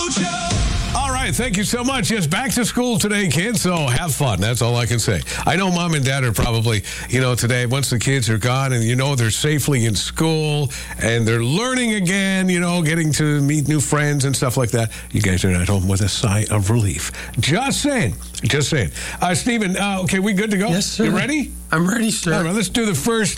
All right, thank you so much. Yes, back to school today, kids, so have fun. That's all I can say. I know mom and dad are probably, today, once the kids are gone and, they're safely in school and they're learning again, getting to meet new friends and stuff like that. You guys are at home with a sigh of relief. Just saying. Stephen, okay, we good to go? Yes, sir. You ready? I'm ready, sir. All right, let's do the first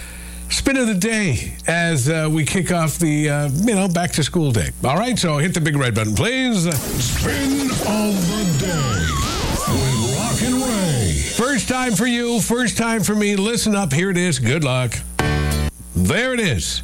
spin of the day as we kick off the, back to school day. All right, so hit the big red button, please. Spin of the day with Rock and Ray. First time for you, first time for me. Listen up, here it is. Good luck. There it is.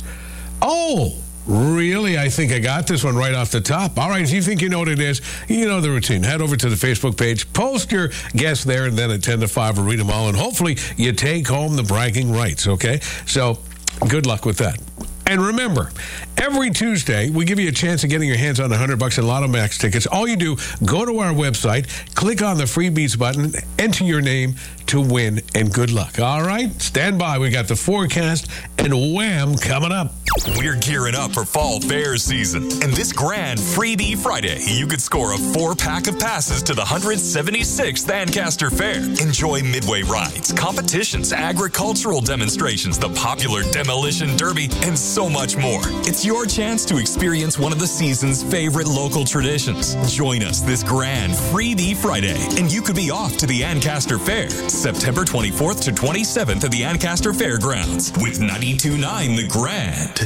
Oh, really? I think I got this one right off the top. All right, if you think you know what it is, you know the routine. Head over to the Facebook page, post your guess there, and then at 10 to 5, we'll read them all, and hopefully you take home the bragging rights, okay? So good luck with that. And remember, every Tuesday, we give you a chance of getting your hands on $100 in Lotto Max tickets. All you do, go to our website, click on the freebies button, enter your name to win, and good luck. All right? Stand by. We got the forecast and Wham coming up. We're gearing up for fall fair season. And this grand Freebie Friday, you could score a 4-pack of passes to the 176th Ancaster Fair. Enjoy midway rides, competitions, agricultural demonstrations, the popular Demolition Derby, and so much more. It's your chance to experience one of the season's favorite local traditions. Join us this grand Freebie Friday, and you could be off to the Ancaster Fair, September 24th to 27th at the Ancaster Fairgrounds with 92.9 The Grand.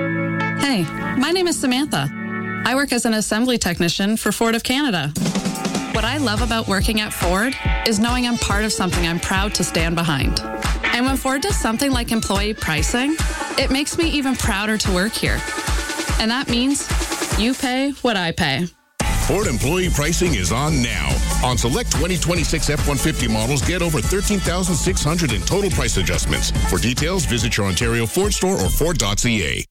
Hey, my name is Samantha. I work as an assembly technician for Ford of Canada. What I love about working at Ford is knowing I'm part of something I'm proud to stand behind. And when Ford does something like employee pricing, it makes me even prouder to work here. And that means you pay what I pay. Ford employee pricing is on now. On select 2026 F-150 models, get over $13,600 in total price adjustments. For details, visit your Ontario Ford store or Ford.ca.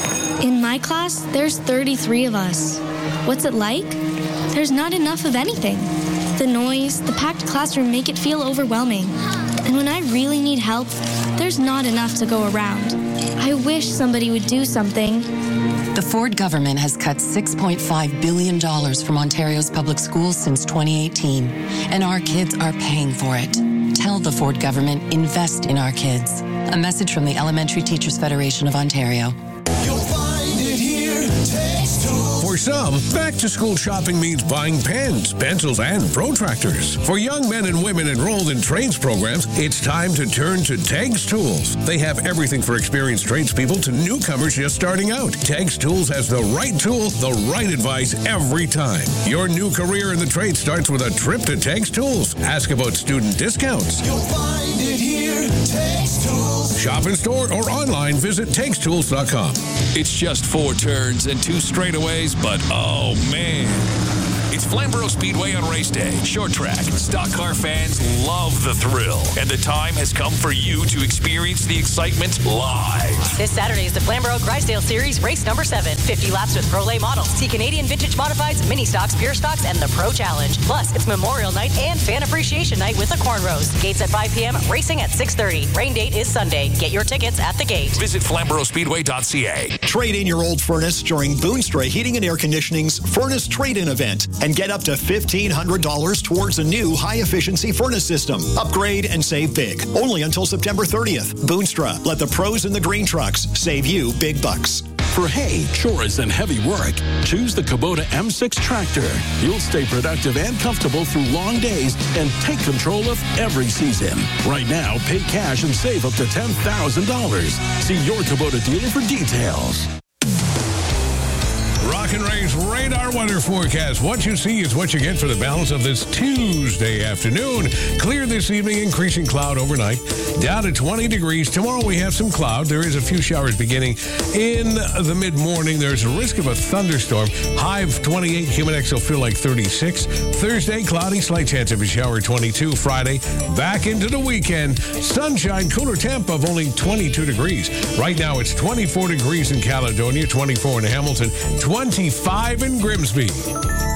In my class, there's 33 of us. What's it like? There's not enough of anything. The noise, the packed classroom make it feel overwhelming. And when I really need help, there's not enough to go around. I wish somebody would do something. The Ford government has cut $6.5 billion from Ontario's public schools since 2018, and our kids are paying for it. Tell the Ford government, invest in our kids. A message from the Elementary Teachers Federation of Ontario. You'll find it here. Taste Tools. For some, back-to-school shopping means buying pens, pencils, and protractors. For young men and women enrolled in trades programs, it's time to turn to Tegs Tools. They have everything for experienced tradespeople to newcomers just starting out. Tegs Tools has the right tool, the right advice every time. Your new career in the trade starts with a trip to Tegs Tools. Ask about student discounts. You'll find it here. Taste Tools. Shop in store or online, visit TegsTools.com. It's just 4 turns and 2 straightaways, but oh man. It's Flamborough Speedway on race day. Short track. Stock car fans love the thrill. And the time has come for you to experience the excitement live. This Saturday is the Flamborough Crysdale Series race number 7. 50 laps with Pro Lay models. See Canadian Vintage Modifieds, Mini Stocks, Pure Stocks, and the Pro Challenge. Plus, it's Memorial Night and Fan Appreciation Night with the Cornrows. Gates at 5 p.m., racing at 6:30. Rain date is Sunday. Get your tickets at the gate. Visit FlamboroughSpeedway.ca. Trade in your old furnace during Boonstra Heating and Air Conditioning's Furnace Trade-In event and get up to $1,500 towards a new high-efficiency furnace system. Upgrade and save big. Only until September 30th. Boonstra. Let the pros in the green trucks save you big bucks. For hay, chores, and heavy work, choose the Kubota M6 tractor. You'll stay productive and comfortable through long days and take control of every season. Right now, pay cash and save up to $10,000. See your Kubota dealer for details. Rock and Ray's radar weather forecast. What you see is what you get for the balance of this Tuesday afternoon. Clear this evening, increasing cloud overnight. Down to 20 degrees. Tomorrow we have some cloud. There is a few showers beginning in the mid-morning. There's a risk of a thunderstorm. High of 28. Humidex will feel like 36. Thursday, cloudy. Slight chance of a shower, 22. Friday, back into the weekend. Sunshine, cooler temp of only 22 degrees. Right now it's 24 degrees in Caledonia, 24 in Hamilton, 25 in Grimsby.